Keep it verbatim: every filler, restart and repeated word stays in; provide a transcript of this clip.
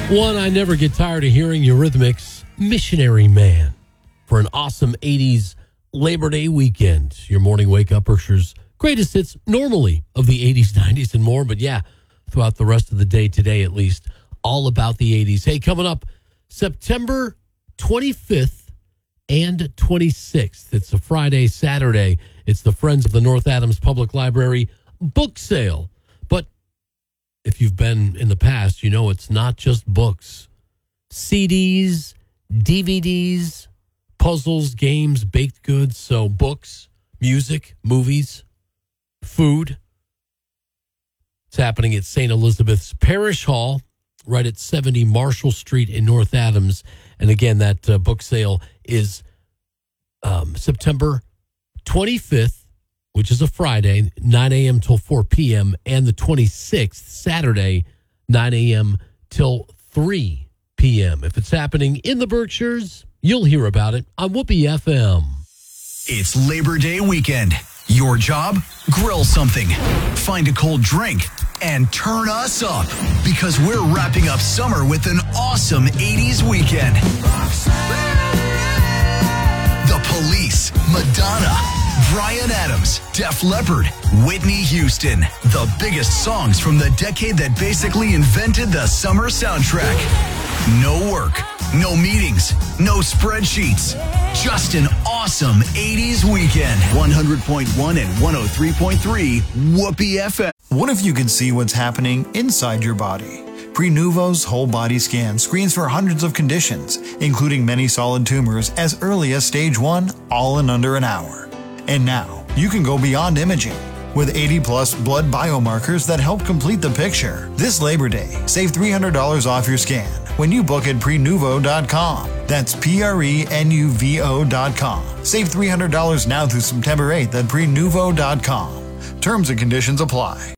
One I never get tired of hearing, Eurythmics, Missionary Man, for an awesome eighties Labor Day weekend. Your morning wake-up Berkshire's greatest hits normally of the eighties, nineties, and more. But yeah, throughout the rest of the day today, at least, all about the eighties. Hey, coming up September twenty-fifth and twenty-sixth. It's a Friday, Saturday. It's the Friends of the North Adams Public Library book sale. But if you've been in the past, you know it's not just books. C Ds, D V Ds, puzzles, games, baked goods. So books, music, movies, food. It's happening at Saint Elizabeth's Parish Hall, right at seventy Marshall Street in North Adams. And again, that uh, book sale is um, September twenty-fifth, which is a Friday, nine a.m. till four p.m., and the twenty-sixth, Saturday, nine a.m. till three p.m. If it's happening in the Berkshires, you'll hear about it on Whoopee F M. It's Labor Day weekend. Your job? Grill something, find a cold drink, and turn us up, because we're wrapping up summer with an awesome eighties weekend. The Police, Madonna, Bryan Adams, Def Leppard, Whitney Houston. The biggest songs from the decade that basically invented the summer soundtrack. No work, no meetings, no spreadsheets. Just an awesome eighties weekend. one hundred point one and one oh three point three Whoopee F M. What if you could see what's happening inside your body? Prenuvo's whole body scan screens for hundreds of conditions, including many solid tumors as early as stage one, all in under an hour. And now, you can go beyond imaging with eighty plus blood biomarkers that help complete the picture. This Labor Day, save three hundred dollars off your scan when you book at prenuvo dot com. That's P R E N U V O dot com. Save three hundred dollars now through September eighth at prenuvo dot com. Terms and conditions apply.